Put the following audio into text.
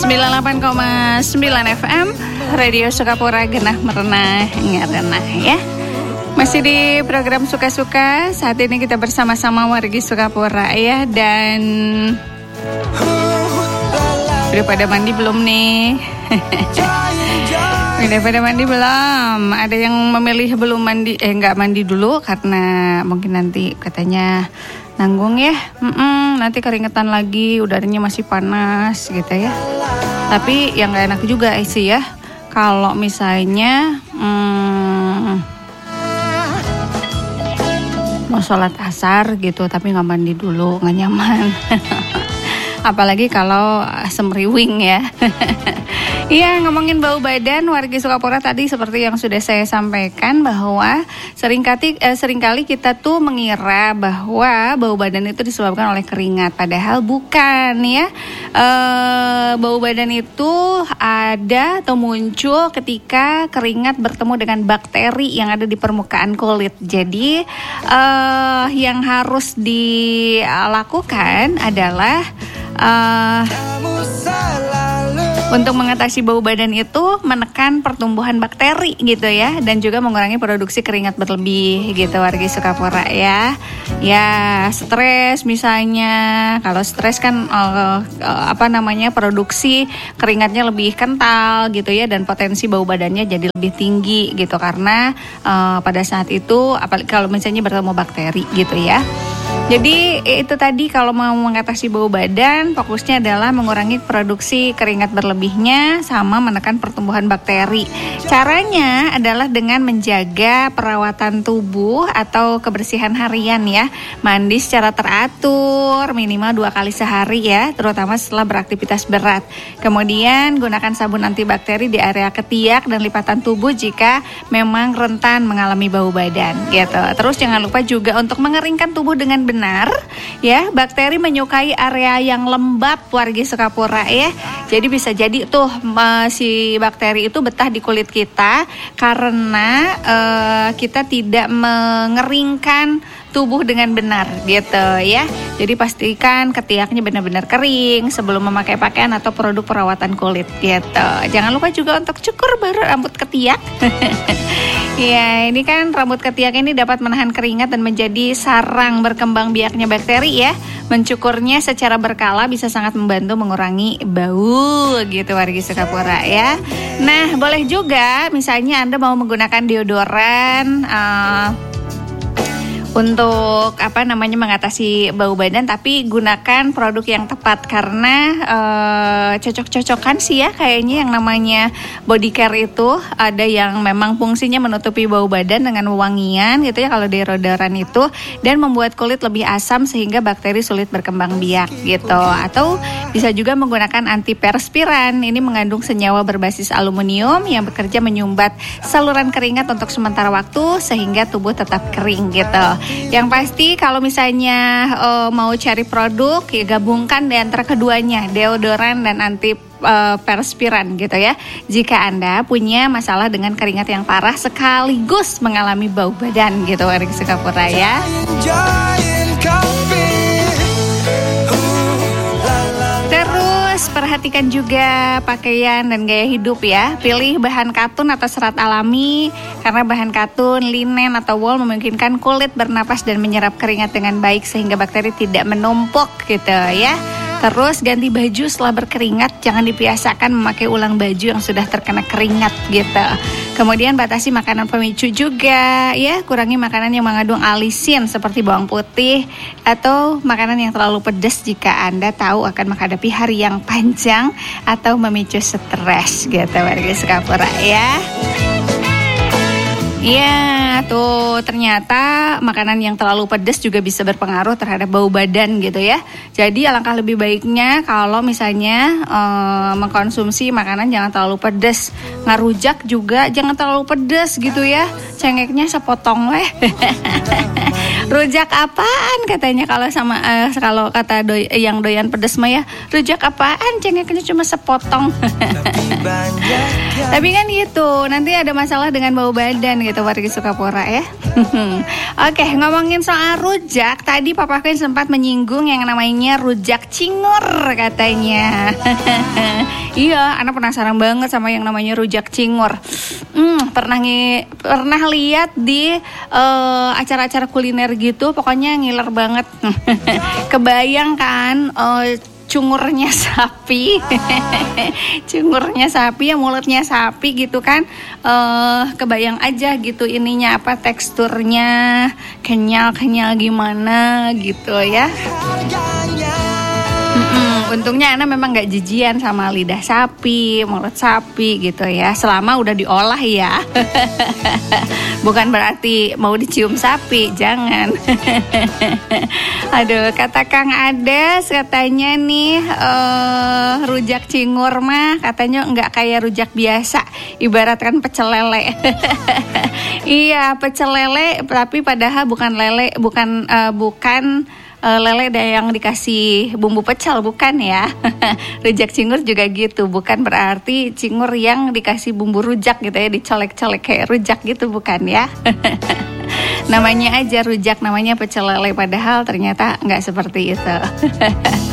98,9 FM Radio Sukapura genah merenah ngarenah ya. Masih di program Suka-Suka. Saat ini kita bersama-sama wargi Sukapura ya. Dan udah pada mandi belum nih? Udah pada mandi belum? Ada yang memilih belum mandi, nggak mandi dulu karena mungkin nanti katanya nanggung ya. Nanti keringetan lagi, udaranya masih panas gitu ya. Tapi yang nggak enak juga sih ya, kalau misalnya mau sholat asar gitu tapi nggak mandi dulu, nggak nyaman. Apalagi kalau semriwing ya. Iya, ngomongin bau badan wargi Sukapura tadi seperti yang sudah saya sampaikan bahwa seringkali kita tuh mengira bahwa bau badan itu disebabkan oleh keringat, padahal bukan ya. Bau badan itu ada atau muncul ketika keringat bertemu dengan bakteri yang ada di permukaan kulit. Jadi yang harus dilakukan adalah untuk mengatasi bau badan itu menekan pertumbuhan bakteri gitu ya, dan juga mengurangi produksi keringat berlebih gitu wargi Sukapura ya. Ya stres misalnya, kalau stres kan produksi keringatnya lebih kental gitu ya, dan potensi bau badannya jadi lebih tinggi gitu karena pada saat itu apalagi kalau misalnya bertemu bakteri gitu ya. Jadi itu tadi, kalau mau mengatasi bau badan fokusnya adalah mengurangi produksi keringat berlebihnya sama menekan pertumbuhan bakteri. Caranya adalah dengan menjaga perawatan tubuh atau kebersihan harian ya. Mandi secara teratur minimal 2 kali sehari ya, terutama setelah beraktivitas berat. Kemudian gunakan sabun antibakteri di area ketiak dan lipatan tubuh jika memang rentan mengalami bau badan gitu. Terus jangan lupa juga untuk mengeringkan tubuh dengan benar ya. Bakteri menyukai area yang lembab wargi Sukapura ya. Jadi bisa jadi tuh si bakteri itu betah di kulit kita karena kita tidak mengeringkan tubuh dengan benar gitu ya. Jadi pastikan ketiaknya benar-benar kering sebelum memakai pakaian atau produk perawatan kulit gitu. Jangan lupa juga untuk cukur baru rambut ketiak. Ya, ini kan rambut ketiak ini dapat menahan keringat dan menjadi sarang berkembang biaknya bakteri ya. Mencukurnya secara berkala bisa sangat membantu mengurangi bau gitu wargi Sukapura ya. Nah, boleh juga misalnya Anda mau menggunakan deodoran untuk mengatasi bau badan, tapi gunakan produk yang tepat karena cocok-cocokan sih ya kayaknya yang namanya body care itu. Ada yang memang fungsinya menutupi bau badan dengan wewangian gitu ya kalau deodoran itu, dan membuat kulit lebih asam sehingga bakteri sulit berkembang biak gitu. Atau bisa juga menggunakan antiperspiran. Ini mengandung senyawa berbasis aluminium yang bekerja menyumbat saluran keringat untuk sementara waktu sehingga tubuh tetap kering gitu. Yang pasti kalau misalnya mau cari produk ya gabungkan di antara keduanya, deodoran dan antiperspiran gitu ya. Jika Anda punya masalah dengan keringat yang parah sekaligus mengalami bau badan gitu warga Sukapura ya. Terus perhatikan juga pakaian dan gaya hidup ya. Pilih bahan katun atau serat alami karena bahan katun, linen atau wool memungkinkan kulit bernapas dan menyerap keringat dengan baik sehingga bakteri tidak menumpuk gitu ya. Terus ganti baju setelah berkeringat, jangan dibiasakan memakai ulang baju yang sudah terkena keringat gitu. Kemudian batasi makanan pemicu juga ya, kurangi makanan yang mengandung alisin seperti bawang putih atau makanan yang terlalu pedas jika Anda tahu akan menghadapi hari yang panjang atau memicu stres gitu warga Sukapura ya. Iya, tuh ternyata makanan yang terlalu pedas juga bisa berpengaruh terhadap bau badan gitu ya. Jadi alangkah lebih baiknya kalau misalnya mengkonsumsi makanan jangan terlalu pedas. Ngarujak juga jangan terlalu pedas gitu ya. Cengeknya sepotong weh. Rujak apaan katanya kalau sama kalau kata yang doyan pedes mah ya, rujak apaan, cengeknya cuma sepotong. Tapi kan gitu, nanti ada masalah dengan bau badan gitu warga Sukapura ya. Oke, ngomongin soal rujak, tadi Papa Queen sempat menyinggung yang namanya rujak cingur katanya. Iya, anak penasaran banget sama yang namanya rujak cingur. Pernah lihat di acara-acara kuliner gitu, pokoknya ngiler banget. Kebayang kan cungurnya sapi, cungurnya sapi ya, mulutnya sapi gitu kan, kebayang aja gitu ininya apa, teksturnya kenyal gimana gitu ya. Untungnya Ana memang gak jijian sama lidah sapi, mulut sapi gitu ya, selama udah diolah ya. Bukan berarti mau dicium sapi, jangan. Aduh, kata Kang Ades katanya nih rujak cingur mah katanya nggak kayak rujak biasa, ibaratkan pecel lele. Iya, pecel lele tapi padahal bukan lele, bukan lele yang dikasih bumbu pecel, bukan ya. Rujak cingur juga gitu, bukan berarti cingur yang dikasih bumbu rujak gitu ya, dicolek-colek kayak rujak gitu, bukan ya. Namanya aja rujak, namanya pecel lele, padahal ternyata nggak seperti itu.